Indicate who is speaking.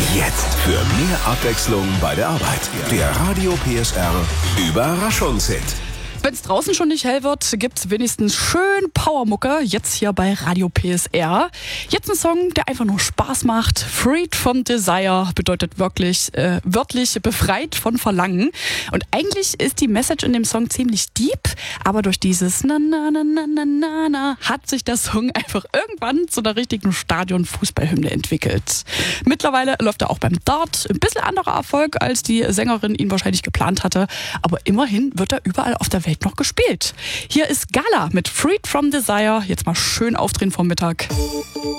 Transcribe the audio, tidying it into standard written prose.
Speaker 1: Jetzt für mehr Abwechslung bei der Arbeit. Der Radio PSR Überraschungshit.
Speaker 2: Wenn es draußen schon nicht hell wird, gibt's wenigstens schön Powermucke, jetzt hier bei Radio PSR. Jetzt ein Song, der einfach nur Spaß macht. Freed from Desire bedeutet wirklich, wörtlich befreit von Verlangen. Und eigentlich ist die Message in dem Song ziemlich deep, aber durch dieses na na na na na na na hat sich der Song einfach irgendwann zu einer richtigen Stadion-Fußballhymne entwickelt. Mittlerweile läuft er auch beim Dart. Ein bisschen anderer Erfolg, als die Sängerin ihn wahrscheinlich geplant hatte, aber immerhin wird er überall auf der Welt noch gespielt. Hier ist Gala mit Freed from Desire. Jetzt mal schön aufdrehen vom Mittag.